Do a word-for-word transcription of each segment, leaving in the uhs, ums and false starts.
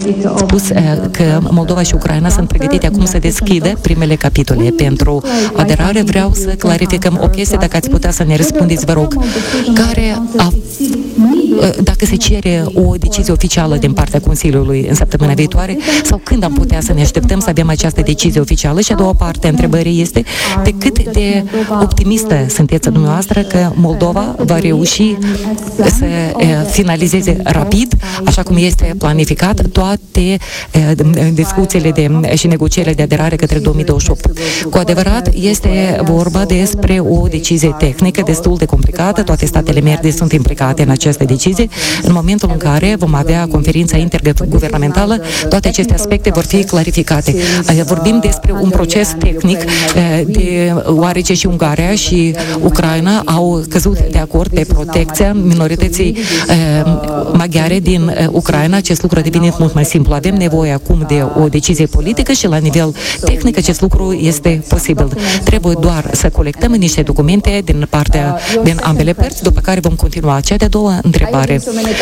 spus că Moldova și Ucraina sunt pregătite acum să deschidă primele capitole pentru aderare. Vreau să clarificăm o chestie, dacă ați putea să ne răspundeți, vă rog, care a, dacă se cere o decizie oficială din partea Consiliului în săptămâna viitoare sau când am putea să ne așteptăm să avem această decizie oficială? Și a doua parte a întrebării este de cât de optimistă sunteți dumneavoastră că Moldova va reuși să finalizeze rapid, așa cum este planificat, toate discuțiile de, și negocierile de aderare către două mii douăzeci și opt. Cu adevărat, este vorba despre o decizie tehnică destul de complicată, toate statele membre sunt implicate în această decizie. În momentul în care vom avea conferința interguvernamentală, toate aceste aspecte vor fi clarificate. Vorbim despre un proces tehnic, deoarece și Ungaria și Ucraina au căzut de acord pe protecția minorității maghiare din Ucraina. Acest lucru a devenit mult mai simplu. Avem nevoie acum de o decizie politică și la nivel tehnic acest lucru este posibil. Trebuie doar să colectăm niște documente din partea din ambele părți, după care vom continua. Cea de-a doua întrebare.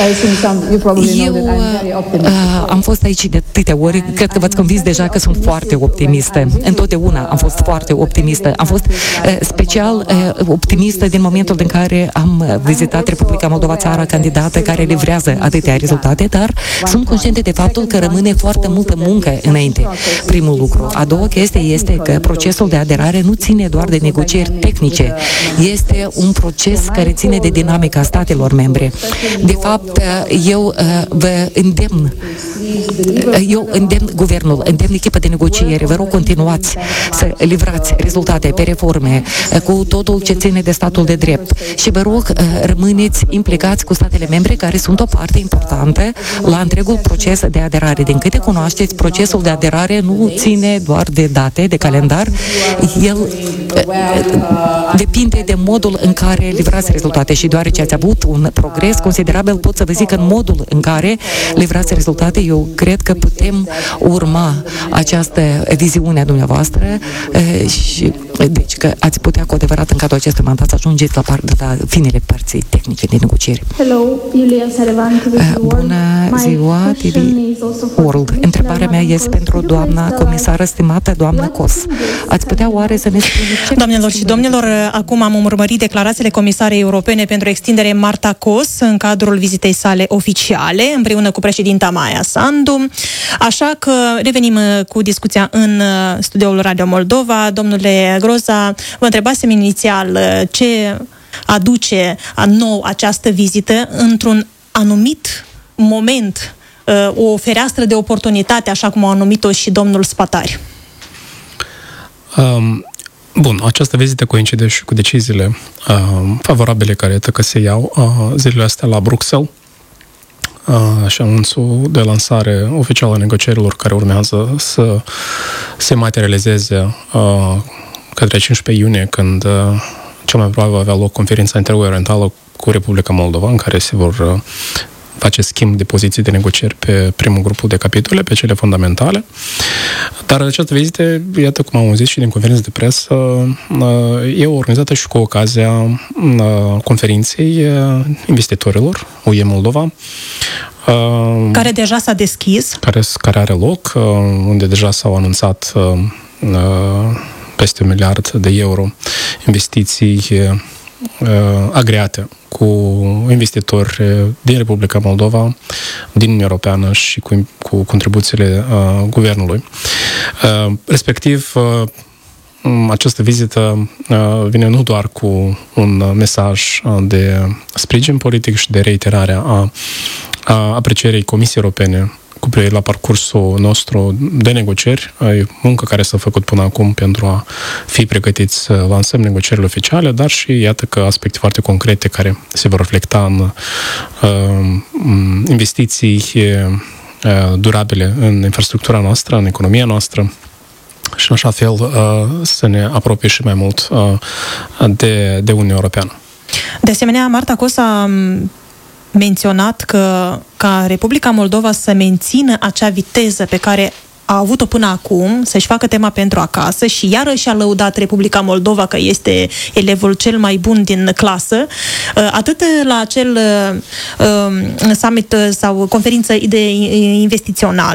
Eu uh, am fost aici de atâtea ori, cred că v-ați convins deja că sunt foarte optimistă. Întotdeauna am fost foarte optimistă. Am fost uh, special uh, optimistă din momentul în care am vizitat Republica Moldova, țara candidată care livrează atâtea rezultate, dar sunt conștiente de faptul că rămâne foarte multă muncă înainte. Primul lucru. A doua chestie este că procesul de aderare nu ține doar de negocieri tehnice. Este un proces care ține de dinamica statelor membre. De fapt, eu vă îndemn, eu îndemn guvernul, îndemn echipa de negociere, vă rog continuați să livrați rezultate pe reforme, cu totul ce ține de statul de drept și vă rog rămâneți implicați cu statele membre care sunt o parte importantă la întregul proces de aderare. Din câte cunoașteți, procesul de aderare nu ține doar de date, de calendar, el depinde de modul în care livrați rezultate și deoarece ați avut un progres considerabil, pot să vă zic că în modul în care livrați rezultate, eu cred că putem urma această viziune a dumneavoastră și deci că ați putea cu adevărat în cadrul acestui mandat să ajungeți la, par, la finele părții tehnice de negociere. Hello, Iulia Saravan. Bună ziua, T V World. Întrebarea mea este pentru doamna comisară stimată, doamna Cos. Ați putea oare să ne spuneți ce... Doamnelor și domnilor, acum am urmărit declarațiile comisarei europene pentru extindere Marta Cos în cadrul vizitei sale oficiale, împreună cu președinta Maia Sandu. Așa că revenim cu discuția în studioul Radio Moldova. Domnule Groza, vă întrebasem inițial ce aduce nou această vizită într-un anumit moment, o fereastră de oportunitate, așa cum a numit-o și domnul Spatari. Um, bun, această vizită coincide și cu deciziile uh, favorabile care că se iau uh, zilele astea la Bruxelles uh, și anunțul de lansare oficială a negocierilor care urmează să se materializeze uh, către cincisprezece iunie, când uh, cel mai probabil va avea loc conferința interguvernamentală cu Republica Moldova, în care se vor uh, face schimb de poziții de negocieri pe primul grupul de capitole, pe cele fundamentale. Dar această vizită, iată cum am auzit și din conferință de presă, e organizată și cu ocazia conferinței investitorilor U E Moldova. Care deja s-a deschis. Care, care are loc, unde deja s-au anunțat peste un miliard de euro investiții agreate cu investitori din Republica Moldova, din Uniunea Europeană și cu, cu contribuțiile uh, guvernului. Uh, respectiv, uh, această vizită uh, vine nu doar cu un mesaj de sprijin politic și de reiterare a, a aprecierii Comisiei Europene cu privire la parcursul nostru de negocieri, muncă care s-a făcut până acum pentru a fi pregătiți să lansăm negocierile oficiale, dar și iată că aspecte foarte concrete care se vor reflecta în uh, investiții uh, durabile în infrastructura noastră, în economia noastră și în așa fel uh, să ne apropie și mai mult uh, de, de Uniunea Europeană. De asemenea, Marta Cos a menționat că ca Republica Moldova să mențină acea viteză pe care a avut-o până acum, să-și facă tema pentru acasă și iarăși a lăudat Republica Moldova că este elevul cel mai bun din clasă, atât la acel summit sau conferință de investițională,